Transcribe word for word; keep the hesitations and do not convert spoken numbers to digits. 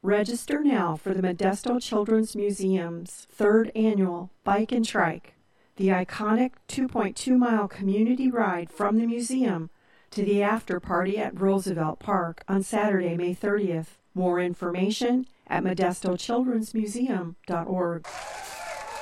Register now for the Modesto Children's Museum's third annual Bike and Trike, the iconic two point two mile community ride from the museum to the after party at Roosevelt Park on Saturday, May thirtieth. More information at modesto children's museum dot org.